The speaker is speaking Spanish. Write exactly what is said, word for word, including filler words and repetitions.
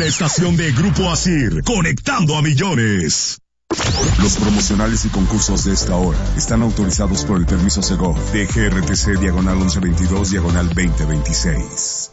estación de Grupo Asir, conectando a millones. Los promocionales y concursos de esta hora están autorizados por el permiso Segov de G R T C diagonal once veintidós diagonal veinte veintiséis.